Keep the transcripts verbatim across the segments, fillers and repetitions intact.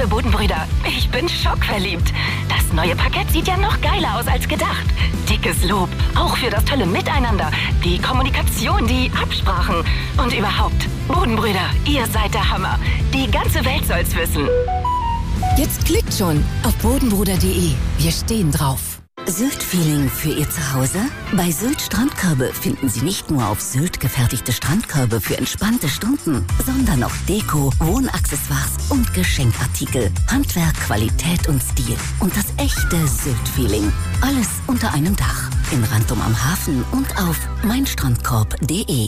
Liebe Bodenbrüder, ich bin schockverliebt. Das neue Parkett sieht ja noch geiler aus als gedacht. Dickes Lob, auch für das tolle Miteinander, die Kommunikation, die Absprachen und überhaupt. Bodenbrüder, ihr seid der Hammer. Die ganze Welt soll's wissen. Jetzt klickt schon auf bodenbruder punkt de. Wir stehen drauf. Sylt-Feeling für Ihr Zuhause? Bei Sylt Strandkörbe finden Sie nicht nur auf Sylt gefertigte Strandkörbe für entspannte Stunden, sondern auch Deko, Wohnaccessoires und Geschenkartikel. Handwerk, Qualität und Stil. Und das echte Sylt-Feeling. Alles unter einem Dach. In Rantum am Hafen und auf meinstrandkorb punkt de.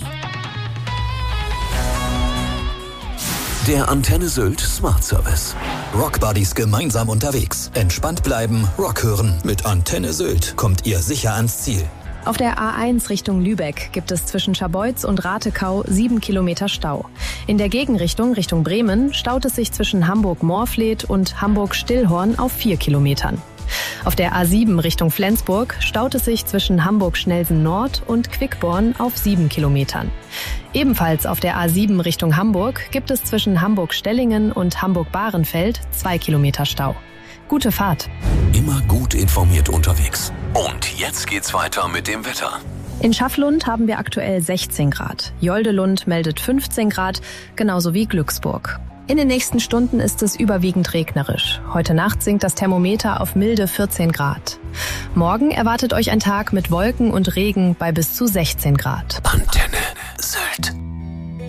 Der Antenne Sylt Smart Service. Rockbuddies gemeinsam unterwegs. Entspannt bleiben, Rock hören. Mit Antenne Sylt kommt ihr sicher ans Ziel. Auf der A eins Richtung Lübeck gibt es zwischen Scharbeutz und Ratekau sieben Kilometer Stau. In der Gegenrichtung Richtung Bremen staut es sich zwischen Hamburg-Morfleet und Hamburg-Stillhorn auf vier Kilometern. Auf der A sieben Richtung Flensburg staut es sich zwischen Hamburg-Schnelsen Nord und Quickborn auf sieben Kilometern. Ebenfalls auf der A sieben Richtung Hamburg gibt es zwischen Hamburg-Stellingen und Hamburg-Bahrenfeld zwei Kilometer Stau. Gute Fahrt. Immer gut informiert unterwegs. Und jetzt geht's weiter mit dem Wetter. In Schafflund haben wir aktuell sechzehn Grad. Joldelund meldet fünfzehn Grad, genauso wie Glücksburg. In den nächsten Stunden ist es überwiegend regnerisch. Heute Nacht sinkt das Thermometer auf milde vierzehn Grad. Morgen erwartet euch ein Tag mit Wolken und Regen bei bis zu sechzehn Grad. Antenne Sylt.